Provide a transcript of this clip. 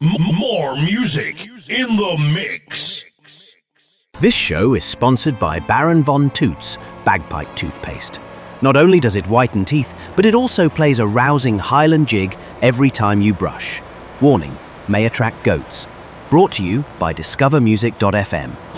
More music in the mix. This show is sponsored by Baron Von Toots Bagpipe Toothpaste. Not only does it whiten teeth, but it also plays a rousing Highland jig every time you brush. Warning, may attract goats. Brought to you by discovermusic.fm.